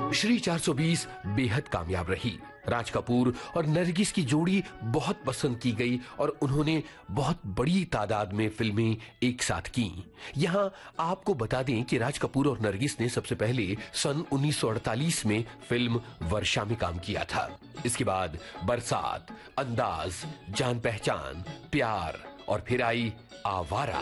श्री 420 बेहद कामयाब रही। राज कपूर और नरगिस की जोड़ी बहुत पसंद की गई और उन्होंने बहुत बड़ी तादाद में फिल्में एक साथ की। यहां आपको बता दें कि राज कपूर और नरगिस ने सबसे पहले सन 1948 में फिल्म वर्षा में काम किया था। इसके बाद बरसात, अंदाज, जान पहचान, प्यार और फिर आई आवारा।